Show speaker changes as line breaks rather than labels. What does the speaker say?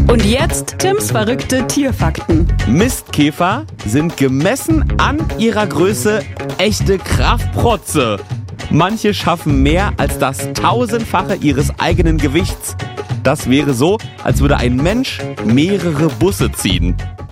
Und jetzt Tims verrückte Tierfakten.
Mistkäfer sind gemessen an ihrer Größe echte Kraftprotze. Manche schaffen mehr als das 1000-fache ihres eigenen Gewichts. Das wäre so, als würde ein Mensch mehrere Busse ziehen.